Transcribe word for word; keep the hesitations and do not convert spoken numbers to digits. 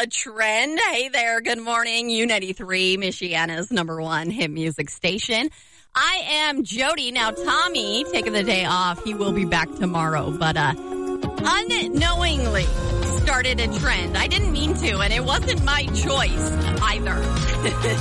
a trend. Hey there, good morning. U ninety-three, Michiana's number one hit music station. I am Jody. Now, Tommy, taking the day off. He will be back tomorrow, but uh, unknowingly started a trend. I didn't mean to, and it wasn't my choice either.